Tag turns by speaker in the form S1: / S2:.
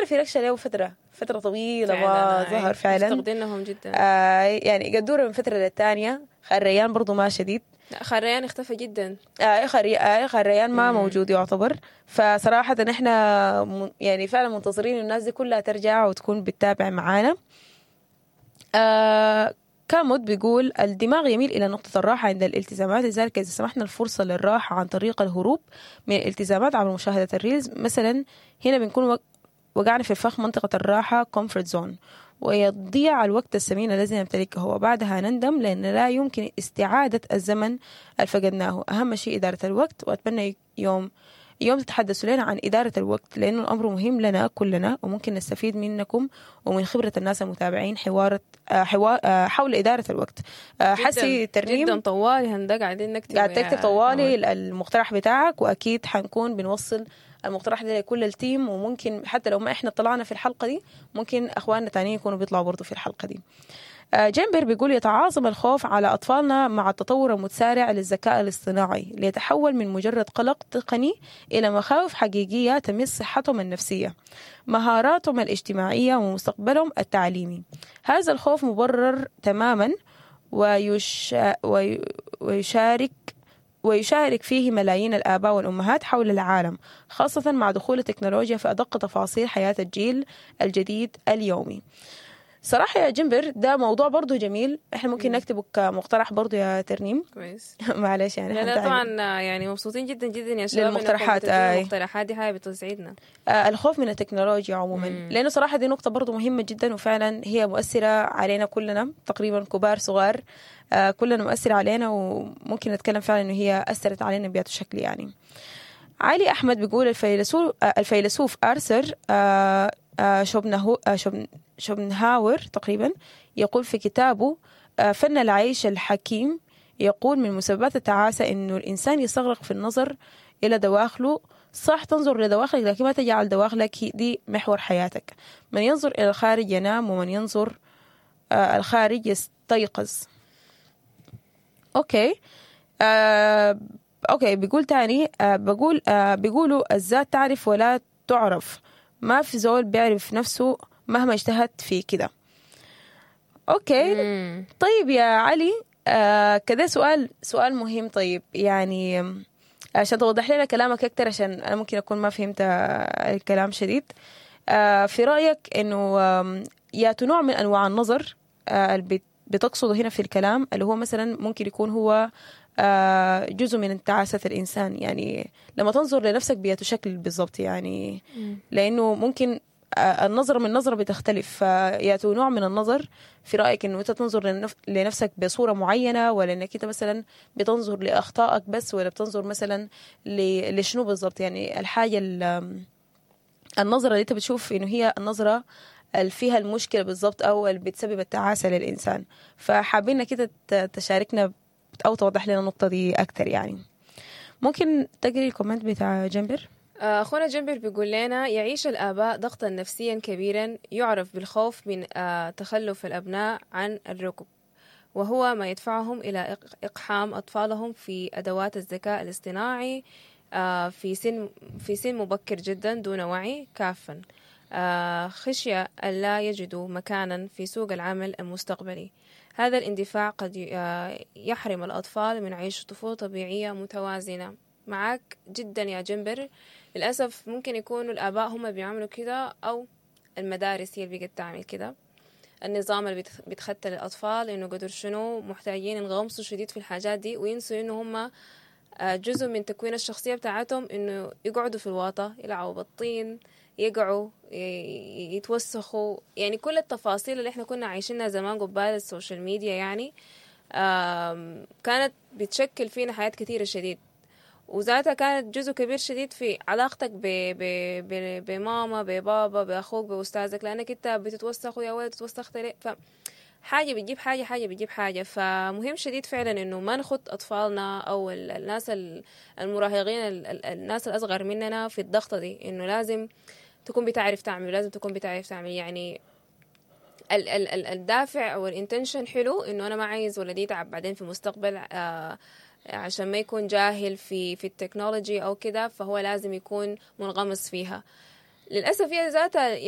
S1: في ركشة له فترة طويلة ما ظهر فعلا.
S2: مفتقدينهم جدا.
S1: يعني قدورة من فترة للتانية. خريان برضو ما شديد.
S2: لا خريان اختفى جدا.
S1: خريان ما موجود يعتبر. فصراحة احنا يعني فعلا منتظرين الناس دي كلها ترجع وتكون بتتابع معانا. كامود بيقول الدماغ يميل إلى نقطة الراحة عند الالتزامات، لذلك إذا سمحنا الفرصة للراحة عن طريق الهروب من الالتزامات عبر مشاهدة الريلز مثلا، هنا بنكون وقعنا في فخ منطقة الراحة comfort zone، ويضيع الوقت الثمين الذي نمتلكه، وبعدها نندم لأن لا يمكن استعادة الزمن اللي فقدناه. أهم شيء إدارة الوقت، وأتمنى يوم تتحدثوا لنا عن إدارة الوقت، لأنه الأمر مهم لنا كلنا، وممكن نستفيد منكم ومن خبرة الناس المتابعين حول إدارة الوقت. حسي ترنيم
S2: جدا طوالي هندق قاعدين نكتب،
S1: قاعد تكتب طوالي المقترح بتاعك، وأكيد حنكون بنوصل المقترح ده لكل التيم، وممكن حتى لو ما إحنا طلعنا في الحلقة دي ممكن أخواننا تانيين يكونوا بيطلعوا برضو في الحلقة دي. جيمبر بيقول يتعاظم الخوف على أطفالنا مع التطور المتسارع للذكاء الاصطناعي، ليتحول من مجرد قلق تقني إلى مخاوف حقيقية تمس صحتهم النفسية، مهاراتهم الاجتماعية ومستقبلهم التعليمي. هذا الخوف مبرر تماما، ويشارك فيه ملايين الآباء والأمهات حول العالم، خاصة مع دخول التكنولوجيا في أدق تفاصيل حياة الجيل الجديد اليومي. صراحة يا جمبر ده موضوع برضو جميل، احنا ممكن نكتبه كمقترح برضو يا ترنيم.
S2: كويس.
S1: معلش يعني
S2: لا طبعا يعني مبسوطين جدا جدا يا شباب
S1: للمقترحات.
S2: المقترحات دي حاجة بتسعدنا.
S1: الخوف من التكنولوجيا عموما، لأنه صراحة دي نقطة برضو مهمة جدا، وفعلا هي مؤثرة علينا كلنا تقريبا، كبار صغار كلنا مؤثرة علينا، وممكن نتكلم فعلا انه هي أثرت علينا بهذا الشكل. يعني علي أحمد بيقول الفيلسوف آرثر شوبنهاور تقريبا يقول في كتابه فن العيش الحكيم، يقول من مسببات التعاسة إنه الإنسان يستغرق في النظر إلى دواخله. صح تنظر لدواخلك، لكن ما تجعل دواخلك دي محور حياتك. من ينظر إلى الخارج ينام، ومن ينظر الخارج يستيقظ. أوكي بيقول تاني بيقولوا الذات تعرف ولا تعرف، ما في زول بيعرف نفسه مهما اجتهد في كده. اوكي. طيب يا علي كده سؤال مهم. طيب يعني عشان توضح لنا كلامك اكتر، عشان انا ممكن اكون ما فهمت الكلام شديد. في رأيك انه ياتو نوع من انواع النظر اللي بتقصده هنا في الكلام، اللي هو مثلا ممكن يكون هو جزء من تعاسة الإنسان، يعني لما تنظر لنفسك بياتو شكل بالضبط، يعني لأنه ممكن النظرة من نظرة بتختلف. فياتو نوع من النظر في رأيك إنه أنت تنظر لنفسك بصورة معينة، ولا إنك أنت مثلا بتنظر لأخطائك بس، ولا بتنظر مثلا لشنو بالضبط؟ يعني الحاجة النظرة اللي أنت بتشوف إنه هي النظرة اللي فيها المشكلة بالضبط، أو اللي بتسبب التعاسة للإنسان. فحابين إنك أنت تشاركنا أو توضح لنا النقطة دي أكتر. يعني ممكن تقري الكومنت بتاع جنبر؟
S2: أخونا جنبر بيقول لنا يعيش الآباء ضغطا نفسيا كبيرا يعرف بالخوف من تخلف الأبناء عن الركب، وهو ما يدفعهم إلى إقحام أطفالهم في أدوات الذكاء الاصطناعي في سن مبكر جدا دون وعي كافا، خشية أن لا يجدوا مكانا في سوق العمل المستقبلي. هذا الاندفاع قد يحرم الأطفال من عيش طفولة طبيعية متوازنة. معك جدا يا جنبر. للأسف ممكن يكونوا الآباء هم بيعملوا كده، أو المدارس هي اللي بقت تعمل كده، النظام اللي بيتختل الأطفال إنه قدر شنو محتاجين ينغمسوا شديد في الحاجات دي، وينسوا إنه هم جزء من تكوين الشخصية بتاعتهم، إنه يقعدوا في الواطة، يلعبوا بالطين، يقعوا يتوسخوا. يعني كل التفاصيل اللي احنا كنا عايشينها زمان قبال السوشيال ميديا يعني كانت بتشكل فينا حياة كثيرة شديد، وذاتها كانت جزء كبير شديد في علاقتك بماما ببابا بأخوك بأستاذك، لأنك انت بتتوسخ ويا ولد تتوسخت ليه، حاجة بتجيب حاجة بتجيب حاجة. فمهم شديد فعلا إنه ما نخط أطفالنا أو الناس المراهقين الناس الأصغر مننا في الضغطة دي، إنه لازم تكون بتعرف تعمل، لازم تكون بتعرف تعمل. يعني الدافع أو الانتنشن حلو، إنه أنا ما عايز ولدي يتعب بعدين في المستقبل عشان ما يكون جاهل في التكنولوجي أو كده، فهو لازم يكون منغمس فيها. للأسف هي ذاتها